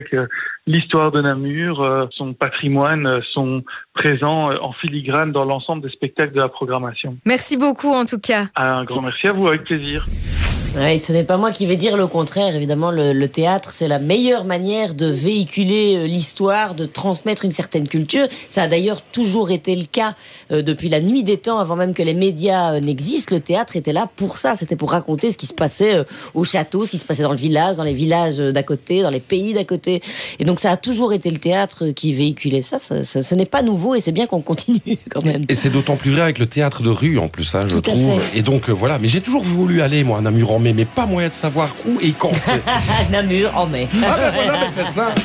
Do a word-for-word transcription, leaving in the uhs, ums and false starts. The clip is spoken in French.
que l'histoire de Namur, euh, son patrimoine euh, sont présents euh, en filigrane dans l'ensemble des spectacles de la programmation. Merci beaucoup en tout cas. Un grand merci à vous, avec plaisir. Ouais, ce n'est pas moi qui vais dire le contraire. Évidemment, le, le théâtre, c'est la meilleure manière de véhiculer l'histoire, de transmettre une certaine culture. Ça a d'ailleurs toujours été le cas euh, depuis la nuit des temps, avant même que les médias euh, n'existent. Le théâtre était là pour ça. C'était pour raconter ce qui se passait euh, au château, ce qui se passait dans le village, dans les villages d'à côté, dans les pays d'à côté. Et donc, ça a toujours été le théâtre qui véhiculait ça. Ça, ça ce n'est pas nouveau et c'est bien qu'on continue quand même. Et c'est d'autant plus vrai avec le théâtre de rue en plus, hein, je Tout à trouve. fait. Et donc euh, voilà. Mais j'ai toujours voulu aller moi à Namur en mai, mais pas moyen de savoir où et quand c'est. Namur en mai. Ah ben voilà, mais c'est ça.